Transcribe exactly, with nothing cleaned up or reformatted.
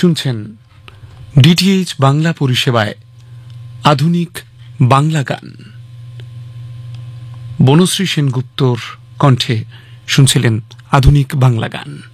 শুনছেন ডিটিএইচ বাংলা পরিষেবায় আধুনিক বাংলা গান। বনশ্রী সেনগুপ্তর কণ্ঠে শুনছিলেন আধুনিক বাংলা গান।